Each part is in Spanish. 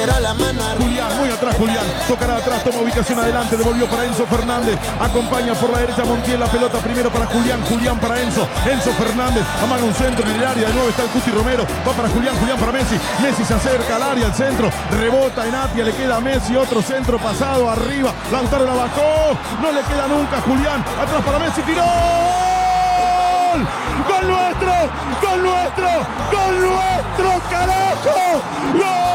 Julián, muy atrás Julián, tocará atrás, toma ubicación adelante, devolvió para Enzo Fernández, acompaña por la derecha Montiel, la pelota primero para Julián, Julián para Enzo Fernández, amaga un centro en el área, de nuevo está el Cuti Romero, va para Julián para Messi, Messi se acerca al área, al centro, rebota en Atia, le queda a Messi, otro centro pasado, arriba, Lautaro la bajó, no le queda nunca a Julián, atrás para Messi, tiró. ¡Gol nuestro! ¡Gol nuestro! ¡Gol nuestro, carajo! ¡Gol!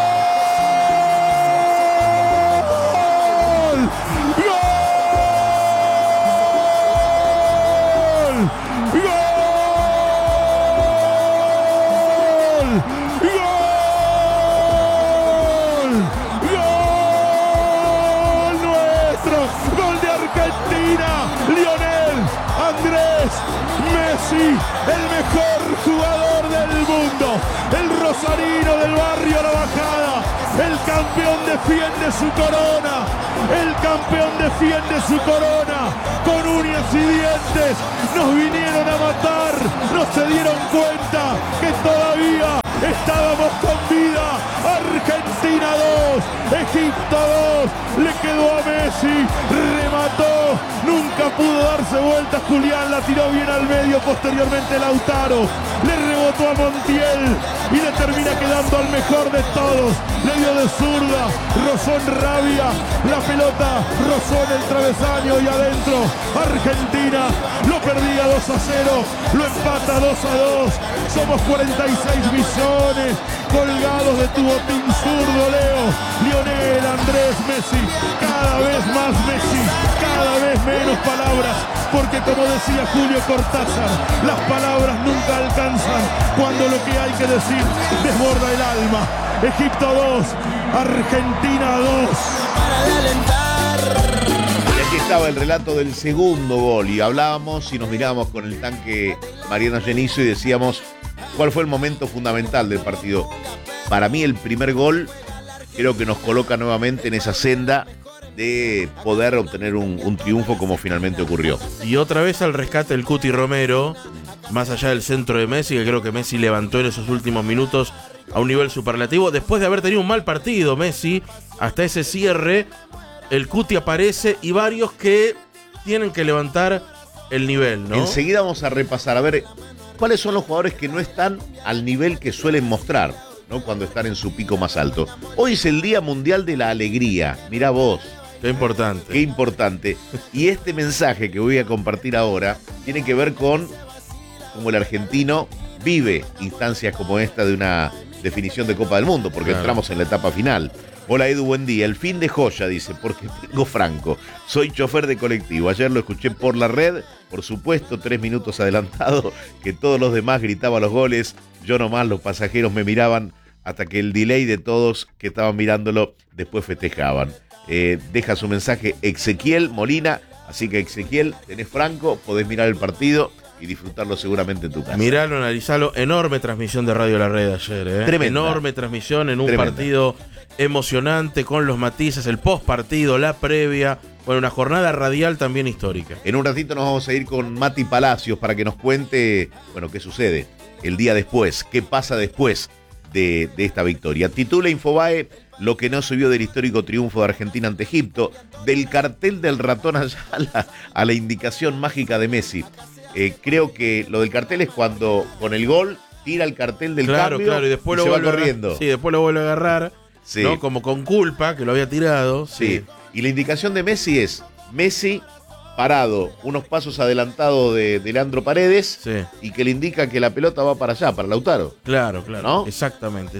El mejor jugador del mundo, el rosarino del barrio La Bajada, el campeón defiende su corona, el campeón defiende su corona, con uñas y dientes, nos vinieron a matar, no se dieron cuenta que todavía estábamos con vida. Argentina 2, Egipto 2, le quedó a Messi, remató, nunca pudo darse vuelta Julián, la tiró bien al medio, posteriormente Lautaro, le rebotó a Montiel y le termina quedando al mejor de todos, le dio de zurda, rozó en rabia, la pelota rozó en el travesaño y adentro, Argentina lo perdía 2-0, lo empata 2-2, somos 46 millones colgados de tu botín zurdo, Leo, Lionel Andrés Messi, cada vez más Messi, cada vez menos palabras, porque como decía Julio Cortázar, las palabras nunca alcanzan cuando lo que hay que decir desborda el alma. Egipto 2, Argentina 2. Y aquí estaba el relato del segundo gol y hablábamos y nos mirábamos con el tanque Mariano Genizo y decíamos cuál fue el momento fundamental del partido. Para mí el primer gol creo que nos coloca nuevamente en esa senda de poder obtener un triunfo como finalmente ocurrió. Y otra vez al rescate el Cuti Romero, más allá del centro de Messi, que creo que Messi levantó en esos últimos minutos a un nivel superlativo. Después de haber tenido un mal partido Messi, hasta ese cierre, el Cuti aparece y varios que tienen que levantar el nivel, ¿no? Enseguida vamos a repasar, a ver, cuáles son los jugadores que no están al nivel que suelen mostrar, ¿no? Cuando están en su pico más alto. Hoy es el Día Mundial de la Alegría. Mirá vos. Qué importante. Qué importante. Y este mensaje que voy a compartir ahora tiene que ver con cómo el argentino vive instancias como esta de una definición de Copa del Mundo, porque claro, entramos en la etapa final. Hola Edu, buen día. El fin de joya, dice, porque tengo franco. Soy chofer de colectivo. Ayer lo escuché por la red, por supuesto, 3 minutos adelantado, que todos los demás gritaban los goles. Yo nomás, los pasajeros me miraban hasta que el delay de todos que estaban mirándolo después festejaban. Deja su mensaje Ezequiel Molina. Así que Ezequiel, tenés franco, podés mirar el partido y disfrutarlo seguramente en tu casa. Miralo, analizalo. Enorme transmisión de Radio La Red ayer, ¿eh? Tremenda. Enorme transmisión en un Tremenda. partido emocionante con los matices, el post partido, la previa. Bueno, una jornada radial también histórica. En un ratito nos vamos a ir con Mati Palacios para que nos cuente, bueno, qué sucede el día después, qué pasa después de esta victoria. Titula Infobae lo que no se vio del histórico triunfo de Argentina ante Egipto, del cartel del ratón Ayala a la indicación mágica de Messi. Creo que lo del cartel es cuando con el gol tira el cartel del cambio y después y lo se va vuelve corriendo. Sí, después lo vuelve a agarrar, sí, ¿no? Como con culpa, que lo había tirado. Sí. Y la indicación de Messi es Messi parado unos pasos adelantado de Leandro Paredes, sí, y que le indica que la pelota va para allá, para Lautaro. Claro, ¿no? Exactamente.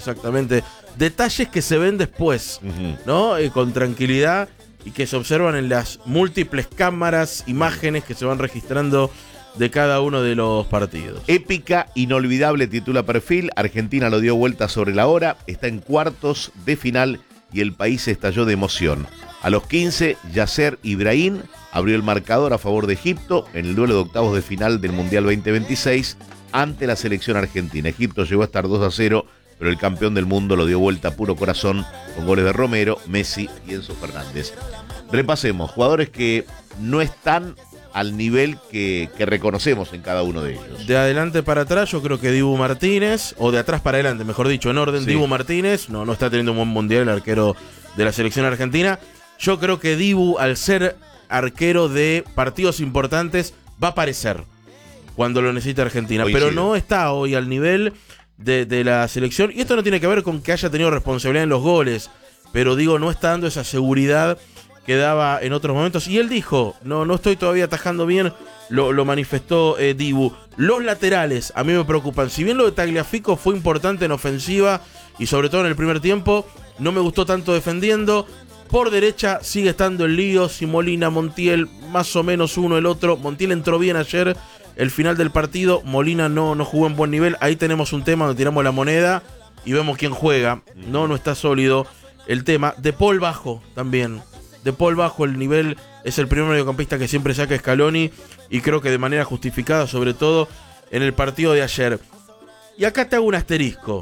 Detalles que se ven después, ¿no? Con tranquilidad y que se observan en las múltiples cámaras, imágenes que se van registrando de cada uno de los partidos. Épica, inolvidable, titula Perfil. Argentina lo dio vuelta sobre la hora, está en cuartos de final y el país estalló de emoción. A los 15, Yasser Ibrahim abrió el marcador a favor de Egipto en el duelo de octavos de final del Mundial 2026 ante la selección argentina. Egipto llegó a estar 2-0, pero el campeón del mundo lo dio vuelta a puro corazón con goles de Romero, Messi y Enzo Fernández. Repasemos, jugadores que no están al nivel que reconocemos en cada uno de ellos. De adelante para atrás, yo creo que Dibu Martínez, o de atrás para adelante, mejor dicho, en orden, sí. Dibu Martínez, no está teniendo un buen mundial el arquero de la selección argentina. Yo creo que Dibu, al ser arquero de partidos importantes, va a aparecer cuando lo necesita Argentina, pero no está hoy al nivel de la selección, y esto no tiene que ver con que haya tenido responsabilidad en los goles, pero digo, no está dando esa seguridad que daba en otros momentos, y él dijo, no estoy todavía atajando bien, lo manifestó Dibu. Los laterales a mí me preocupan, si bien lo de Tagliafico fue importante en ofensiva, y sobre todo en el primer tiempo, no me gustó tanto defendiendo. Por derecha sigue estando el lío, si Molina, Montiel, más o menos uno el otro. Montiel entró bien ayer, el final del partido, Molina no jugó en buen nivel, ahí tenemos un tema donde tiramos la moneda y vemos quién juega, no está sólido el tema. De Paul bajo también, De Paul bajo, el nivel es el primer mediocampista que siempre saca Scaloni, y creo que de manera justificada, sobre todo en el partido de ayer. Y acá te hago un asterisco.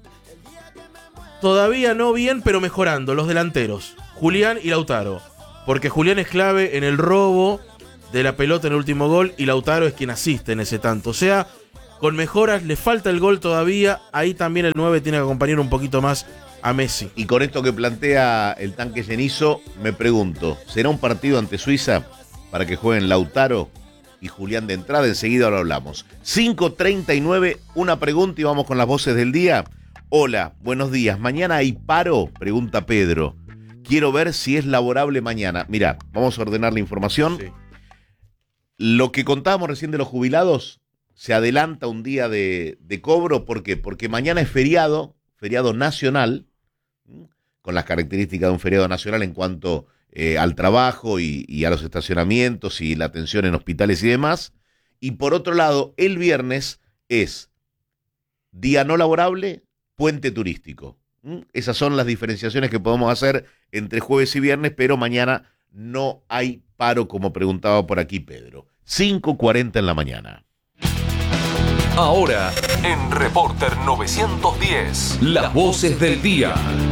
Todavía no bien, pero mejorando los delanteros, Julián y Lautaro, porque Julián es clave en el robo de la pelota en el último gol, y Lautaro es quien asiste en ese tanto. O sea, con mejoras, le falta el gol todavía, ahí también el 9 tiene que acompañar un poquito más a Messi. Y con esto que plantea el tanque Cenizo, me pregunto, ¿será un partido ante Suiza para que jueguen Lautaro y Julián de entrada? Enseguida lo hablamos. 5:39, una pregunta y vamos con las voces del día. Hola, buenos días. ¿Mañana hay paro? Pregunta Pedro. Quiero ver si es laborable mañana. Mirá, vamos a ordenar la información. Sí. Lo que contábamos recién de los jubilados, se adelanta un día de cobro. ¿Por qué? Porque mañana es feriado nacional, con las características de un feriado nacional en cuanto al trabajo y a los estacionamientos y la atención en hospitales y demás. Y por otro lado, el viernes es día no laborable, puente turístico. Esas son las diferenciaciones que podemos hacer entre jueves y viernes, pero mañana no hay paro, como preguntaba por aquí Pedro. 5:40 en la mañana. Ahora, en Reporter 910, las voces del día.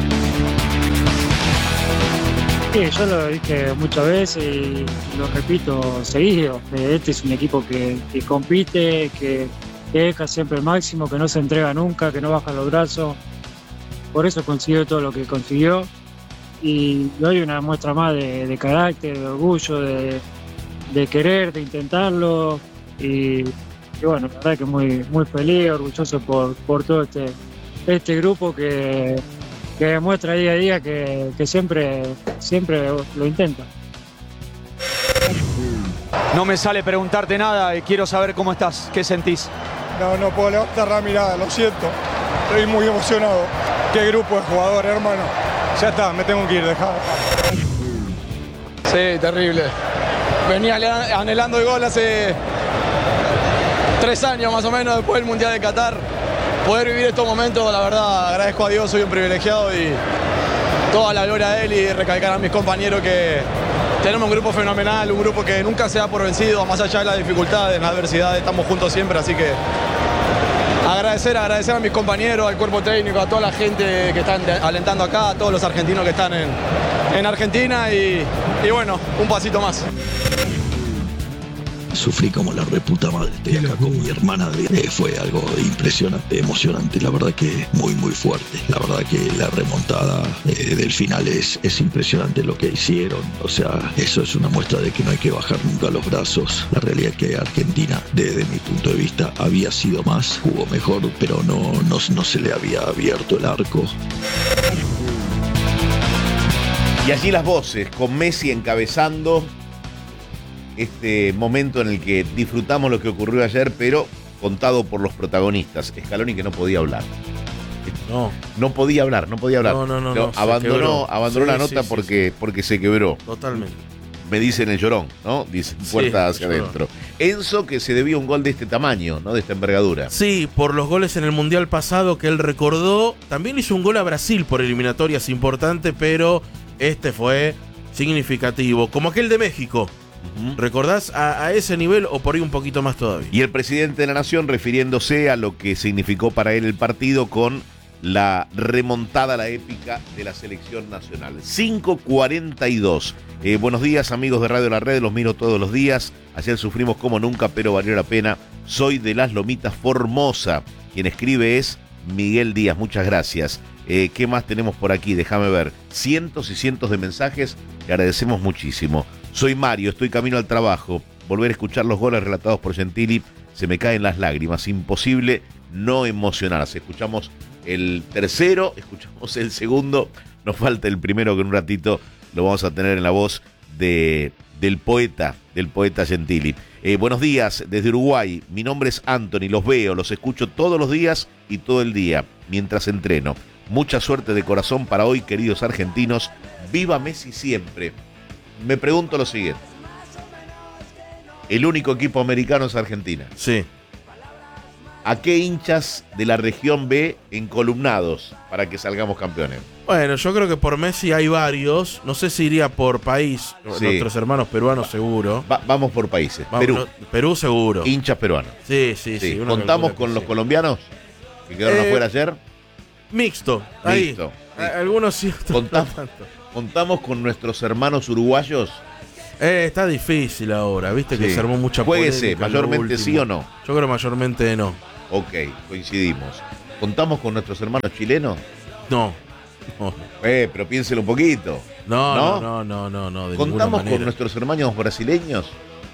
Sí, yo lo dije muchas veces y lo repito seguido. Este es un equipo que compite, que deja siempre el máximo, que no se entrega nunca, que no baja los brazos. Por eso consiguió todo lo que consiguió. Y hoy una muestra más de carácter, de orgullo, de querer, de intentarlo. Y bueno, la verdad que muy feliz, orgulloso por todo este grupo que demuestra día a día que siempre lo intenta. No me sale preguntarte nada y quiero saber cómo estás, qué sentís. No puedo levantar la mirada, lo siento. Estoy muy emocionado. Qué grupo de jugadores, hermano. Ya está, me tengo que ir, dejado. Sí, terrible. Venía anhelando el gol hace 3 años más o menos después del Mundial de Qatar. Poder vivir estos momentos, la verdad, agradezco a Dios, soy un privilegiado y toda la gloria a él, y recalcar a mis compañeros que tenemos un grupo fenomenal, un grupo que nunca se da por vencido, más allá de las dificultades, las adversidades, estamos juntos siempre, así que agradecer a mis compañeros, al cuerpo técnico, a toda la gente que están alentando acá, a todos los argentinos que están en Argentina y bueno, un pasito más. Sufrí como la reputa madre, estoy acá con mi hermana, fue algo impresionante, emocionante, la verdad que muy fuerte, la verdad que la remontada del final es impresionante lo que hicieron, o sea, eso es una muestra de que no hay que bajar nunca los brazos. La realidad es que Argentina, desde mi punto de vista, había sido más, jugó mejor, pero no se le había abierto el arco. Y allí las voces, con Messi encabezando este momento en el que disfrutamos lo que ocurrió ayer, pero contado por los protagonistas. Scaloni, que no podía hablar. No podía hablar. No, abandonó la nota porque se quebró. Totalmente. Me dicen el llorón, ¿no? Dicen puertas hacia adentro. Enzo, que se debía un gol de este tamaño, ¿no? De esta envergadura. Sí, por los goles en el Mundial pasado que él recordó. También hizo un gol a Brasil por eliminatorias importante, pero este fue significativo. Como aquel de México. ¿Recordás a ese nivel o por ahí un poquito más todavía? Y el presidente de la Nación refiriéndose a lo que significó para él el partido con la remontada, la épica de la selección nacional. 5:42. Buenos días, amigos de Radio La Red, los miro todos los días. Ayer sufrimos como nunca, pero valió la pena. Soy de Las Lomitas, Formosa. Quien escribe es Miguel Díaz, muchas gracias. ¿Qué más tenemos por aquí? Déjame ver. Cientos y cientos de mensajes, le agradecemos muchísimo. Soy Mario, estoy camino al trabajo. Volver a escuchar los goles relatados por Gentili, se me caen las lágrimas. Imposible no emocionarse. Escuchamos el tercero, escuchamos el segundo. Nos falta el primero, que en un ratito lo vamos a tener en la voz del poeta Gentili. Buenos días desde Uruguay. Mi nombre es Anthony, los veo, los escucho todos los días y todo el día mientras entreno. Mucha suerte de corazón para hoy, queridos argentinos. Viva Messi siempre. Me pregunto lo siguiente. El único equipo americano es Argentina. Sí. ¿A qué hinchas de la región B encolumnados para que salgamos campeones? Bueno, yo creo que por Messi hay varios. No sé si iría por país. Sí. Nuestros hermanos peruanos seguro. Vamos por países. Vamos, Perú seguro. Hinchas peruanos. Sí. ¿Contamos con los colombianos que quedaron afuera ayer? Mixto. Mixto. Ahí. Algunos sí, otros no tanto. ¿Contamos con nuestros hermanos uruguayos? Está difícil ahora, viste que se armó mucha polémica. Jueguese, mayormente sí o no. Yo creo mayormente no. Ok, coincidimos. ¿Contamos con nuestros hermanos chilenos? No. Pero piénselo un poquito. No. ¿Contamos con nuestros hermanos brasileños?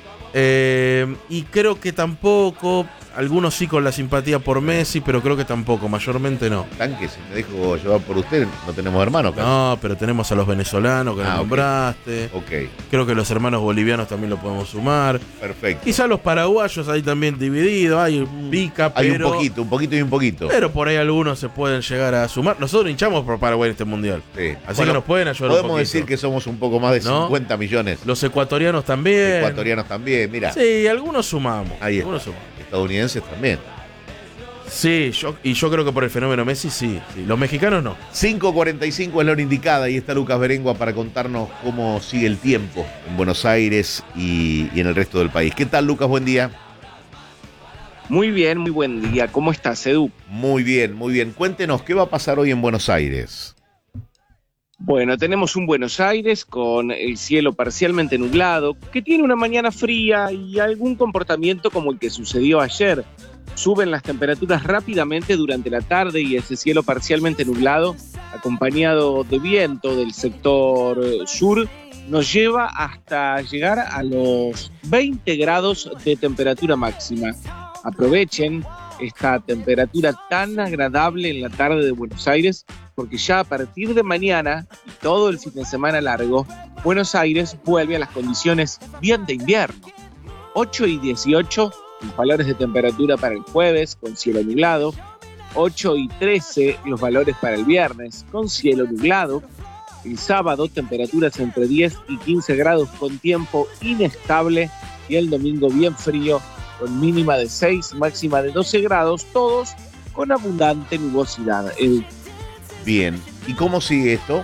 Y creo que tampoco. Algunos sí con la simpatía por Messi, pero creo que tampoco, mayormente no. Tanque, si me dejo llevar por usted, no tenemos hermanos. Casi. No, pero tenemos a los venezolanos que nombraste. Ok. Creo que los hermanos bolivianos también lo podemos sumar. Perfecto. Quizá los paraguayos ahí también divididos, hay pica, pero... Hay un poquito y un poquito. Pero por ahí algunos se pueden llegar a sumar. Nosotros hinchamos por Paraguay en este mundial. Sí. Así que nos pueden ayudar un poquito. Podemos decir que somos un poco más de 50 millones. Los ecuatorianos también. Mira. Sí, algunos sumamos. Ahí está. Algunos sumamos. Estadounidenses también. Sí, yo creo que por el fenómeno Messi sí. Los mexicanos no. 5:45 es la hora indicada y está Lucas Berengua para contarnos cómo sigue el tiempo en Buenos Aires y en el resto del país. ¿Qué tal, Lucas? Buen día. Muy bien, muy buen día. ¿Cómo estás, Edu? Muy bien. Cuéntenos, ¿qué va a pasar hoy en Buenos Aires? Bueno, tenemos un Buenos Aires con el cielo parcialmente nublado, que tiene una mañana fría y algún comportamiento como el que sucedió ayer. Suben las temperaturas rápidamente durante la tarde y ese cielo parcialmente nublado, acompañado de viento del sector sur, nos lleva hasta llegar a los 20 grados de temperatura máxima. Aprovechen esta temperatura tan agradable en la tarde de Buenos Aires, porque ya a partir de mañana y todo el fin de semana largo, Buenos Aires vuelve a las condiciones bien de invierno. 8 y 18 los valores de temperatura para el jueves con cielo nublado, 8 y 13 los valores para el viernes con cielo nublado, el sábado temperaturas entre 10 y 15 grados con tiempo inestable y el domingo bien frío con mínima de 6, máxima de 12 grados, todos con abundante nubosidad. Bien, ¿y cómo sigue esto?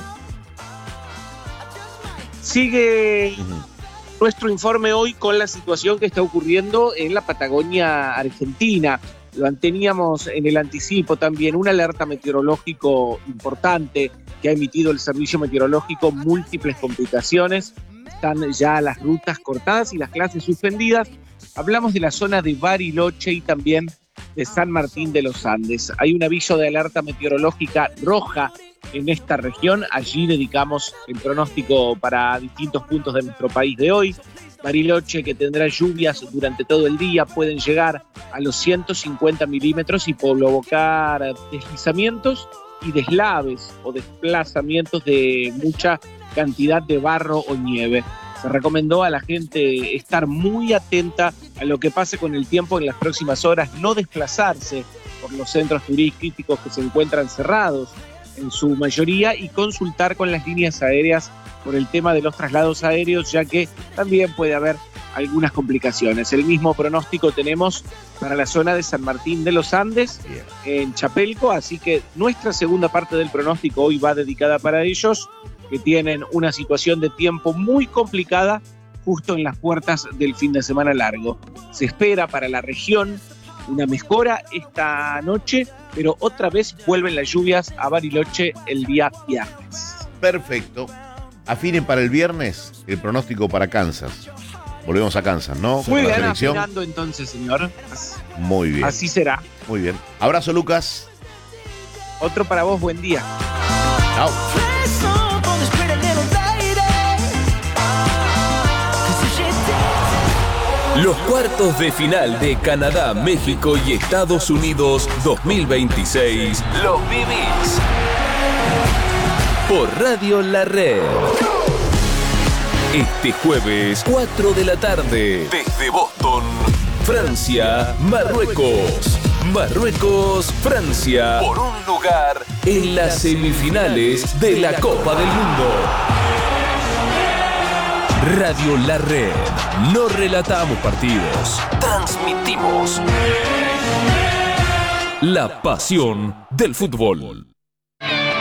Sigue nuestro informe hoy con la situación que está ocurriendo en la Patagonia Argentina. Lo teníamos en el anticipo también, una alerta meteorológico importante que ha emitido el Servicio Meteorológico, múltiples complicaciones. Están ya las rutas cortadas y las clases suspendidas. Hablamos de la zona de Bariloche y también de San Martín de los Andes. Hay un aviso de alerta meteorológica roja en esta región. Allí dedicamos el pronóstico para distintos puntos de nuestro país de hoy. Bariloche, que tendrá lluvias durante todo el día, pueden llegar a los 150 milímetros y provocar deslizamientos y deslaves o desplazamientos de mucha cantidad de barro o nieve. Se recomendó a la gente estar muy atenta a lo que pase con el tiempo en las próximas horas, no desplazarse por los centros turísticos que se encuentran cerrados en su mayoría y consultar con las líneas aéreas por el tema de los traslados aéreos, ya que también puede haber algunas complicaciones. El mismo pronóstico tenemos para la zona de San Martín de los Andes, en Chapelco, así que nuestra segunda parte del pronóstico hoy va dedicada para ellos, que tienen una situación de tiempo muy complicada justo en las puertas del fin de semana largo. Se espera para la región una mejora esta noche, pero otra vez vuelven las lluvias a Bariloche el día viernes. Perfecto. Afinen para el viernes el pronóstico para Kansas. Volvemos a Kansas, ¿no? Muy Con la bien, selección. afinando entonces, señor. Muy bien. Así será. Muy bien. Abrazo, Lucas. Otro para vos, buen día. Chao. Los cuartos de final de Canadá, México y Estados Unidos 2026 los vivís por Radio La Red. Este jueves, 4 de la tarde, desde Boston, Francia, Marruecos. Marruecos, Francia, por un lugar en las semifinales de la Copa del Mundo. Radio La Red. No relatamos partidos, transmitimos la pasión del fútbol.